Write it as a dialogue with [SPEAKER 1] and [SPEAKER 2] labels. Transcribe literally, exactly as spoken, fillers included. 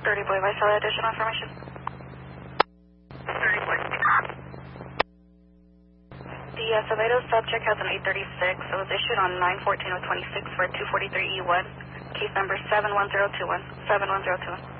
[SPEAKER 1] thirty Boy, I saw additional information.
[SPEAKER 2] thirty Boy.
[SPEAKER 1] The uh, Sovedo subject has an eight thirty-six. It was issued on nine fourteen of twenty-six for two forty-three E one. Case number seven one zero two one. seven one zero two one.